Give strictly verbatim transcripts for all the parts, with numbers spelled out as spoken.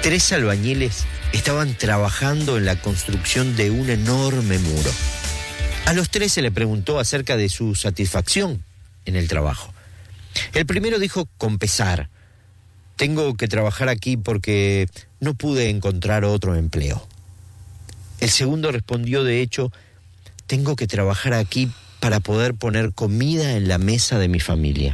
Tres albañiles estaban trabajando en la construcción de un enorme muro. A los tres se le preguntó acerca de su satisfacción en el trabajo. El primero dijo con pesar: tengo que trabajar aquí porque no pude encontrar otro empleo. El segundo respondió: de hecho, tengo que trabajar aquí para poder poner comida en la mesa de mi familia.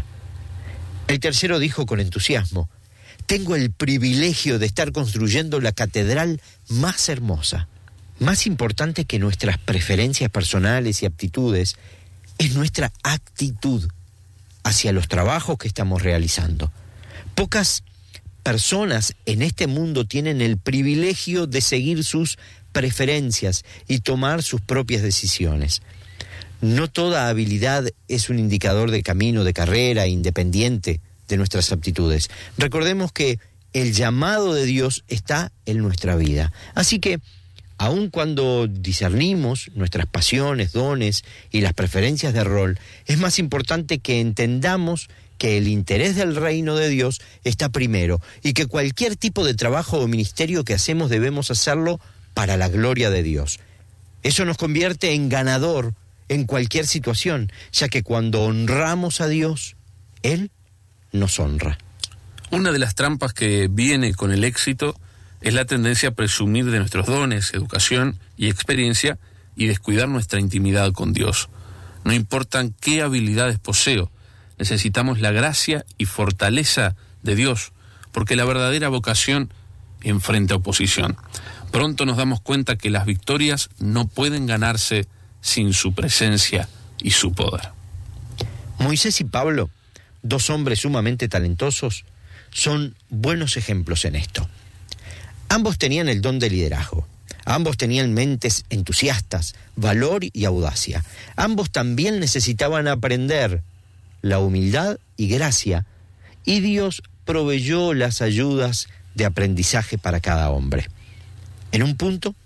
El tercero dijo con entusiasmo: tengo el privilegio de estar construyendo la catedral más hermosa. Más importante que nuestras preferencias personales y aptitudes es nuestra actitud hacia los trabajos que estamos realizando. Pocas personas en este mundo tienen el privilegio de seguir sus preferencias y tomar sus propias decisiones. No toda habilidad es un indicador de camino, de carrera, independiente de nuestras aptitudes. Recordemos que el llamado de Dios está en nuestra vida. Así que, aun cuando discernimos nuestras pasiones, dones y las preferencias de rol, es más importante que entendamos que el interés del reino de Dios está primero y que cualquier tipo de trabajo o ministerio que hacemos debemos hacerlo para la gloria de Dios. Eso nos convierte en ganador en cualquier situación, ya que cuando honramos a Dios, Él nos honra. Una de las trampas que viene con el éxito es la tendencia a presumir de nuestros dones, educación y experiencia y descuidar nuestra intimidad con Dios. No importan qué habilidades poseo, necesitamos la gracia y fortaleza de Dios, porque la verdadera vocación enfrenta oposición. Pronto nos damos cuenta que las victorias no pueden ganarse sin su presencia y su poder. Moisés y Pablo, dos hombres sumamente talentosos, son buenos ejemplos en esto. Ambos tenían el don de liderazgo. Ambos tenían mentes entusiastas, valor y audacia. Ambos también necesitaban aprender la humildad y gracia, y Dios proveyó las ayudas de aprendizaje para cada hombre. En un punto,